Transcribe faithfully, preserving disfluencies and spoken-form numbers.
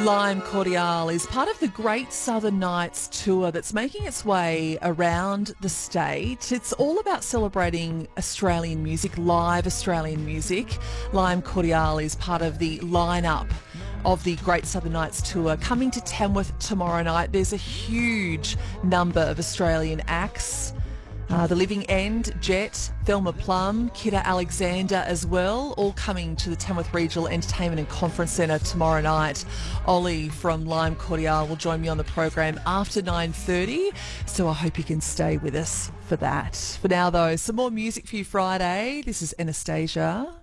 Lime Cordiale is part of the Great Southern Nights tour that's making its way around the state. It's all about celebrating Australian music, live Australian music. Lime Cordiale is part of the lineup of the Great Southern Nights tour coming to Tamworth tomorrow night. There's a huge number of Australian acts. Uh, the Living End, Jet, Thelma Plum, Kidda Alexander as well, all coming to the Tamworth Regional Entertainment and Conference Centre tomorrow night. Ollie from Lime Cordiale will join me on the program after nine thirty, so I hope you can stay with us for that. For now, though, some more music for you Friday. This is Anastasia.